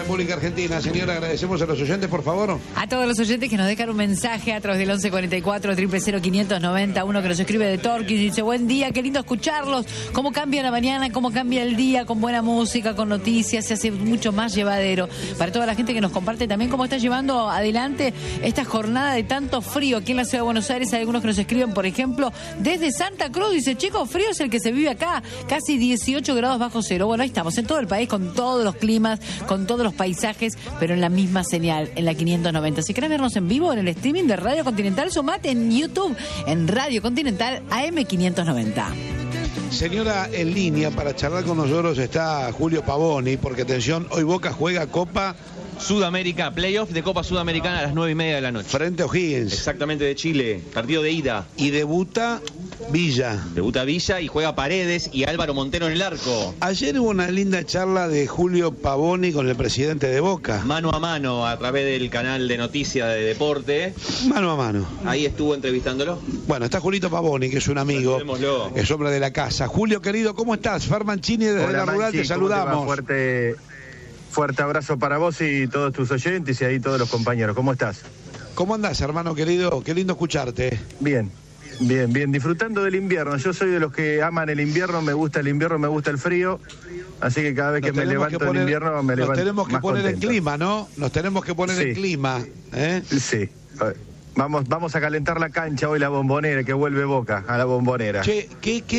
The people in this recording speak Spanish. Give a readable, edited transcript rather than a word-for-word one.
República Argentina. Señora, agradecemos a los oyentes, por favor. A todos los oyentes que nos dejan un mensaje a través del 1144 000 590, uno que nos escribe de Torquís, dice: buen día, qué lindo escucharlos, cómo cambia la mañana, cómo cambia el día, con buena música, con noticias, se hace mucho más llevadero. Para toda la gente que nos comparte también cómo está llevando adelante esta jornada de tanto frío aquí en la ciudad de Buenos Aires. Hay algunos que nos escriben, por ejemplo, desde Santa Cruz, dice: chicos, frío es el que se vive acá, casi 18 grados bajo cero. Bueno, ahí estamos, en todo el país, con todos los climas, con todos los paisajes, pero en la misma señal, en la 590. Si querés vernos en vivo en el streaming de Radio Continental, sumate en YouTube, en Radio Continental AM 590. Señora, en línea para charlar con nosotros está Julio Pavoni, porque atención, hoy Boca juega Copa Sudamérica, playoff de Copa Sudamericana a las 9:30 de la noche. frente a O'Higgins. Exactamente, de Chile, partido de ida. Y debuta Villa. Debuta Villa y juega Paredes y Álvaro Montero en el arco. Ayer hubo una linda charla de Julio Pavoni con el presidente de Boca. Mano a mano a través del canal de noticias de deporte. Mano a mano. Ahí estuvo entrevistándolo. Bueno, está Julito Pavoni, que es un amigo, Saludémoslo. es hombre de la casa. Julio, querido, ¿cómo estás? Fer Mancini desde Hola, la Rural, Manchi, te saludamos. ¿cómo te va? Fuerte abrazo para vos y todos tus oyentes y ahí todos los compañeros. ¿Cómo estás? ¿Cómo andás, hermano querido? Qué lindo escucharte. Bien, disfrutando del invierno. Yo soy de los que aman el invierno, me gusta el frío, así que cada vez que me levanto en invierno me levanto. Nos tenemos que más poner contento. en clima, ¿no? Nos tenemos que poner en Sí. clima, ¿eh? Sí. Vamos a calentar la cancha hoy, la Bombonera, que vuelve Boca a la Bombonera. Che, ¿qué